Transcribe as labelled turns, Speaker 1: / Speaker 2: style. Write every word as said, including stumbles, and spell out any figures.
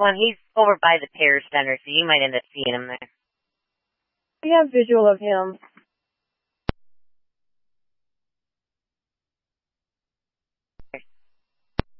Speaker 1: Well, he's over by the Pear Center, so you might end up seeing him there.
Speaker 2: We have visual of him.